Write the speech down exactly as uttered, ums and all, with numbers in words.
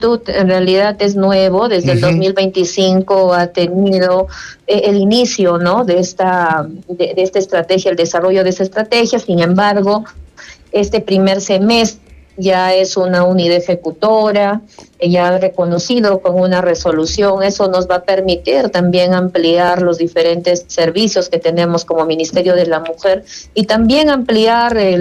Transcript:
en realidad es nuevo, desde uh-huh. el dos mil veinticinco ha tenido eh, el inicio, ¿no?, de esta de, de esta estrategia, el desarrollo de esa estrategia. Sin embargo, este primer semestre ya es una unidad ejecutora, ya ha reconocido con una resolución. Eso nos va a permitir también ampliar los diferentes servicios que tenemos como Ministerio de la Mujer y también ampliar el